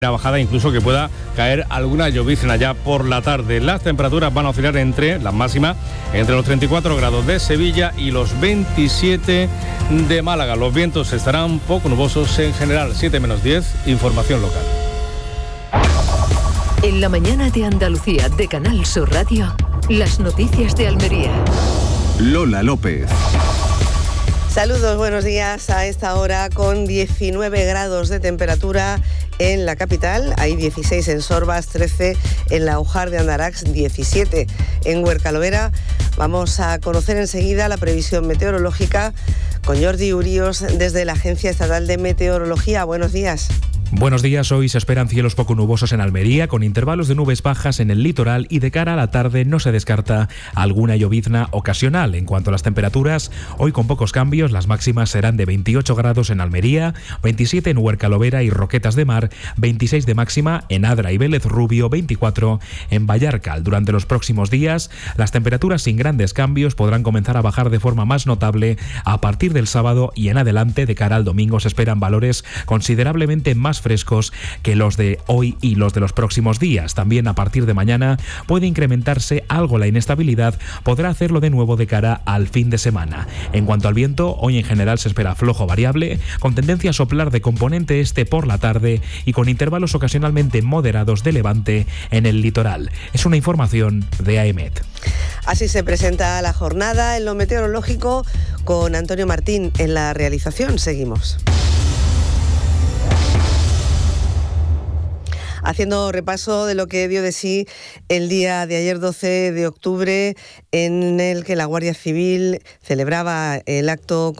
La bajada, incluso que pueda caer alguna llovizna ya por la tarde. Las temperaturas van a oscilar las máximas entre los 34 grados de Sevilla y los 27 de Málaga. Los vientos estarán poco nubosos en general. 7-10, información local. En la mañana de Andalucía de Canal Sur Radio, las noticias de Almería. Lola López. Saludos, buenos días. A esta hora con 19 grados de temperatura en la capital, hay 16 en Sorbas, 13 en la Ujar de Andarax, 17 en Huercalovera. Vamos a conocer enseguida la previsión meteorológica con Jordi Uríos desde la Agencia Estatal de Meteorología. Buenos días. Buenos días, hoy se esperan cielos poco nubosos en Almería, con intervalos de nubes bajas en el litoral y de cara a la tarde no se descarta alguna llovizna ocasional. En cuanto a las temperaturas, hoy con pocos cambios, las máximas serán de 28 grados en Almería, 27 en Huercalovera y Roquetas de Mar, 26 de máxima en Adra y Vélez Rubio, 24 en Vallarcal. Durante los próximos días, las temperaturas sin grandes cambios podrán comenzar a bajar de forma más notable a partir del sábado y en adelante. De cara al domingo se esperan valores considerablemente más frescos que los de hoy y los de los próximos días. También a partir de mañana puede incrementarse algo la inestabilidad, podrá hacerlo de nuevo de cara al fin de semana. En cuanto al viento, hoy en general se espera flojo variable, con tendencia a soplar de componente este por la tarde y con intervalos ocasionalmente moderados de levante en el litoral. Es una información de AEMET. Así se presenta la jornada en lo meteorológico con Antonio Martín en la realización. Seguimos. Haciendo repaso de lo que dio de sí el día de ayer, 12 de octubre, en el que la Guardia Civil celebraba el acto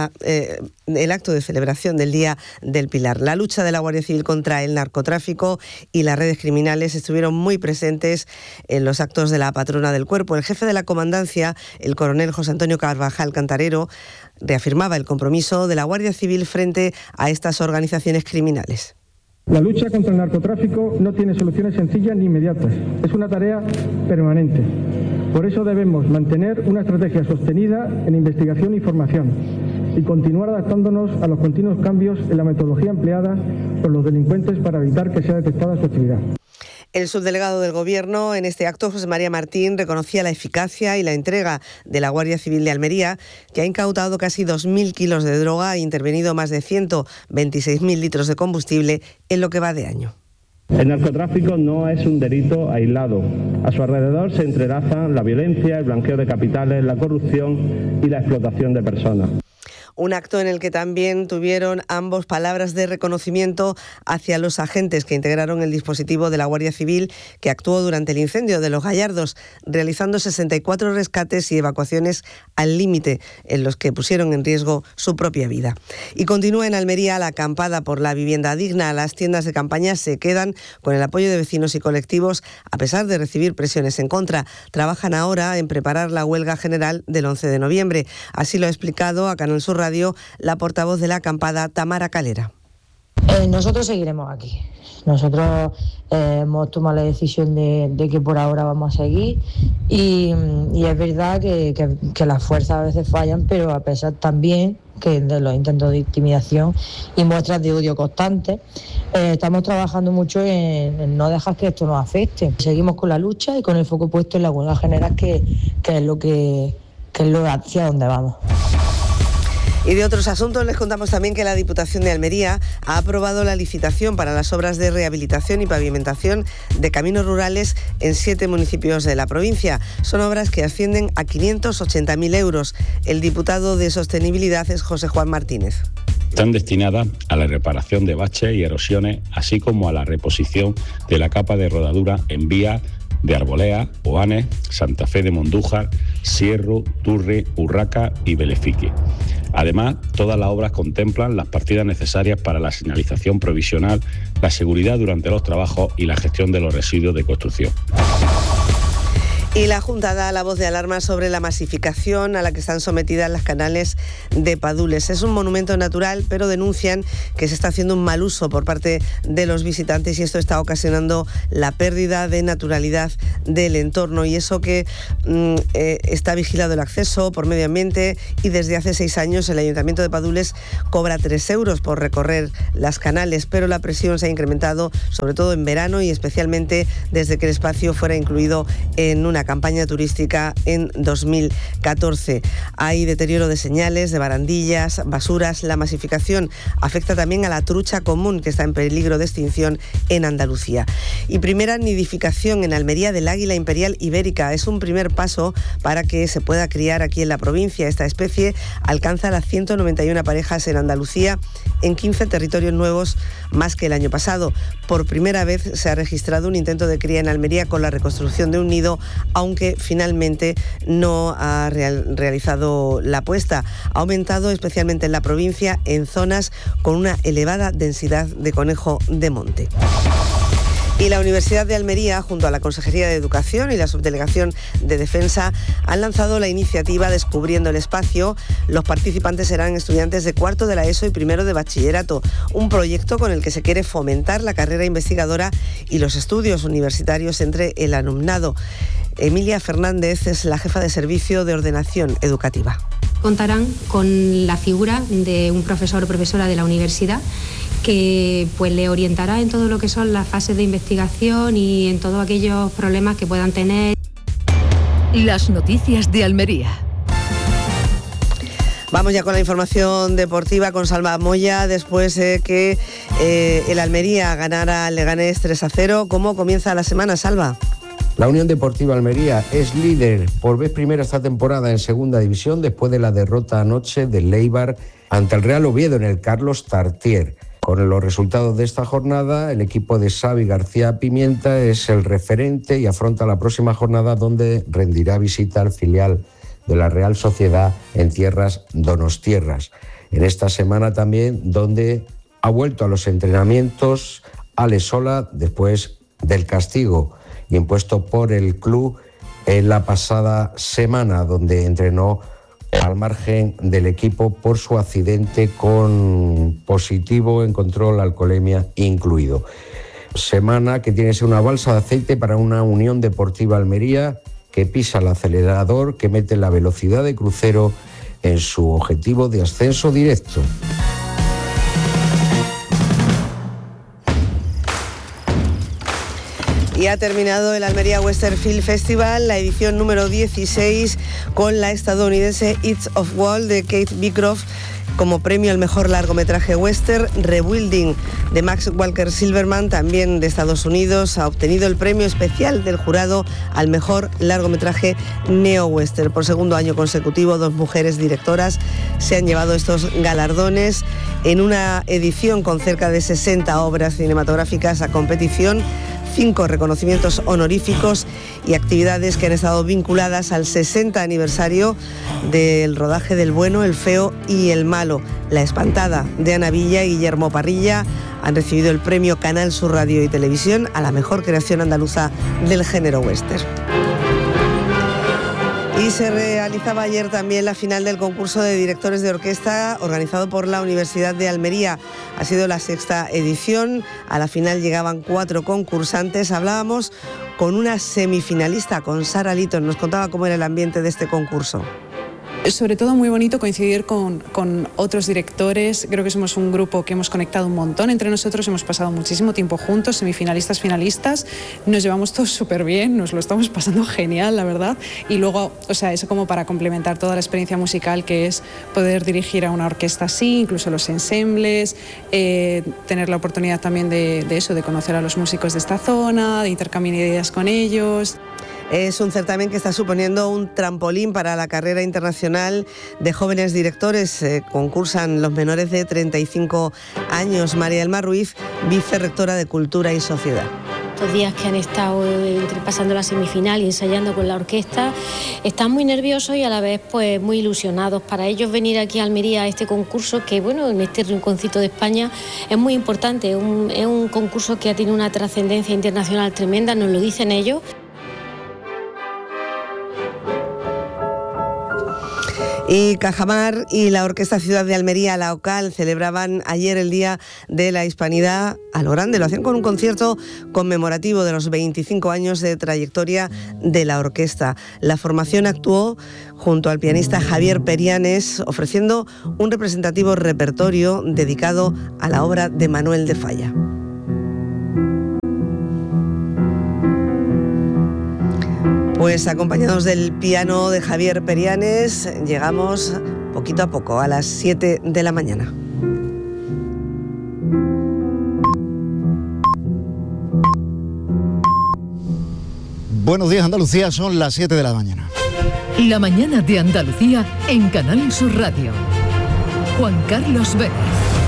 de celebración del Día del Pilar. La lucha de la Guardia Civil contra el narcotráfico y las redes criminales estuvieron muy presentes en los actos de la patrona del cuerpo. El jefe de la comandancia, el coronel José Antonio Carvajal Cantarero, reafirmaba el compromiso de la Guardia Civil frente a estas organizaciones criminales. La lucha contra el narcotráfico no tiene soluciones sencillas ni inmediatas, es una tarea permanente. Por eso debemos mantener una estrategia sostenida en investigación y formación y continuar adaptándonos a los continuos cambios en la metodología empleada por los delincuentes para evitar que sea detectada su actividad. El subdelegado del Gobierno en este acto, José María Martín, reconocía la eficacia y la entrega de la Guardia Civil de Almería, que ha incautado casi 2.000 kilos de droga e intervenido más de 126.000 litros de combustible en lo que va de año. El narcotráfico no es un delito aislado. A su alrededor se entrelazan la violencia, el blanqueo de capitales, la corrupción y la explotación de personas. Un acto en el que también tuvieron ambos palabras de reconocimiento hacia los agentes que integraron el dispositivo de la Guardia Civil que actuó durante el incendio de Los Gallardos, realizando 64 rescates y evacuaciones al límite, en los que pusieron en riesgo su propia vida. Y continúa en Almería la acampada por la vivienda digna. Las tiendas de campaña se quedan con el apoyo de vecinos y colectivos, a pesar de recibir presiones en contra. Trabajan ahora en preparar la huelga general del 11 de noviembre. Así lo ha explicado a Canal Sur Radio la portavoz de la acampada, Tamara Calera. Nosotros seguiremos aquí. Nosotros hemos tomado la decisión de que por ahora vamos a seguir y es verdad que las fuerzas a veces fallan, pero a pesar también que de los intentos de intimidación y muestras de odio constantes, estamos trabajando mucho en no dejar que esto nos afecte. Seguimos con la lucha y con el foco puesto en la huelga general, que es lo hacia donde vamos. Y de otros asuntos les contamos también que la Diputación de Almería ha aprobado la licitación para las obras de rehabilitación y pavimentación de caminos rurales en 7 municipios de la provincia. Son obras que ascienden a 580.000 euros. El diputado de Sostenibilidad es José Juan Martínez. Están destinadas a la reparación de baches y erosiones, así como a la reposición de la capa de rodadura en vías de Arbolea, Oanes, Santa Fe de Mondújar, Sierro, Turri, Urraca y Belefiqui. Además, todas las obras contemplan las partidas necesarias para la señalización provisional, la seguridad durante los trabajos y la gestión de los residuos de construcción. Y la Junta da la voz de alarma sobre la masificación a la que están sometidas las canales de Padules. Es un monumento natural, pero denuncian que se está haciendo un mal uso por parte de los visitantes y esto está ocasionando la pérdida de naturalidad del entorno. Y eso que está vigilado el acceso por medio ambiente y desde hace 6 años el Ayuntamiento de Padules cobra 3 euros por recorrer las canales, pero la presión se ha incrementado sobre todo en verano y especialmente desde que el espacio fuera incluido en una campaña turística en 2014. Hay deterioro de señales, de barandillas, basuras. La masificación afecta también a la trucha común, que está en peligro de extinción en Andalucía. Y primera nidificación en Almería del águila imperial ibérica. Es un primer paso para que se pueda criar aquí en la provincia. Esta especie alcanza las 191 parejas en Andalucía, en 15 territorios nuevos más que el año pasado. Por primera vez se ha registrado un intento de cría en Almería con la reconstrucción de un nido, aunque finalmente no ha realizado la puesta. Ha aumentado especialmente en la provincia, en zonas con una elevada densidad de conejo de monte. Y la Universidad de Almería, junto a la Consejería de Educación y la Subdelegación de Defensa, han lanzado la iniciativa Descubriendo el Espacio. Los participantes serán estudiantes de cuarto de la ESO y primero de bachillerato, un proyecto con el que se quiere fomentar la carrera investigadora y los estudios universitarios entre el alumnado. Emilia Fernández es la jefa de servicio de ordenación educativa. Contarán con la figura de un profesor o profesora de la universidad que pues le orientará en todo lo que son las fases de investigación y en todos aquellos problemas que puedan tener. Las noticias de Almería. Vamos ya con la información deportiva con Salva Moya, después de que el Almería ganara al Leganés 3-0. ¿Cómo comienza la semana, Salva? La Unión Deportiva Almería es líder por vez primera esta temporada en segunda división después de la derrota anoche del Eibar ante el Real Oviedo en el Carlos Tartier. Con los resultados de esta jornada, el equipo de Xavi García Pimienta es el referente y afronta la próxima jornada donde rendirá visita al filial de la Real Sociedad en tierras donostiarras. En esta semana también donde ha vuelto a los entrenamientos Alex Sola después del castigo impuesto por el club en la pasada semana, donde entrenó al margen del equipo por su accidente con positivo en control alcoholemia incluido. Semana que tiene que ser una balsa de aceite para una Unión Deportiva Almería que pisa el acelerador, que mete la velocidad de crucero en su objetivo de ascenso directo. Y ha terminado el Almería Western Film Festival, la edición número 16, con la estadounidense It's of Wall de Kate Beecroft como premio al mejor largometraje western. Rebuilding de Max Walker Silverman, también de Estados Unidos, ha obtenido el premio especial del jurado al mejor largometraje neo-western. Por segundo año consecutivo, 2 mujeres directoras se han llevado estos galardones en una edición con cerca de 60 obras cinematográficas a competición, 5 reconocimientos honoríficos y actividades que han estado vinculadas al 60 aniversario del rodaje del Bueno, el Feo y el Malo. La Espantada de Ana Villa y Guillermo Parrilla han recibido el premio Canal Sur Radio y Televisión a la mejor creación andaluza del género western. Y se realizaba ayer también la final del concurso de directores de orquesta organizado por la Universidad de Almería. Ha sido la 6ª edición. A la final llegaban 4 concursantes. Hablábamos con una semifinalista, con Sara Litton. Nos contaba cómo era el ambiente de este concurso. Sobre todo muy bonito coincidir con otros directores. Creo que somos un grupo que hemos conectado un montón entre nosotros, hemos pasado muchísimo tiempo juntos, semifinalistas, finalistas, nos llevamos todos súper bien, nos lo estamos pasando genial, la verdad. Y luego, o sea, eso como para complementar toda la experiencia musical que es poder dirigir a una orquesta así, incluso los ensembles, tener la oportunidad también de eso, de conocer a los músicos de esta zona, de intercambiar ideas con ellos. Es un certamen que está suponiendo un trampolín para la carrera internacional de jóvenes directores. Concursan los menores de 35 años. María del Mar Ruiz, vicerrectora de Cultura y Sociedad. Estos días que han estado pasando la semifinal y ensayando con la orquesta, están muy nerviosos y a la vez pues muy ilusionados. Para ellos venir aquí a Almería a este concurso, que bueno, en este rinconcito de España es muy importante, es un concurso que ha tenido una trascendencia internacional tremenda, nos lo dicen ellos. Y Cajamar y la Orquesta Ciudad de Almería, la OCAL, celebraban ayer el Día de la Hispanidad a lo grande. Lo hacían con un concierto conmemorativo de los 25 años de trayectoria de la orquesta. La formación actuó junto al pianista Javier Perianes, ofreciendo un representativo repertorio dedicado a la obra de Manuel de Falla. Pues acompañados del piano de Javier Perianes, llegamos poquito a poco a las 7 de la mañana. Buenos días, Andalucía, son las 7 de la mañana. La mañana de Andalucía en Canal Sur Radio. Juan Carlos Vélez.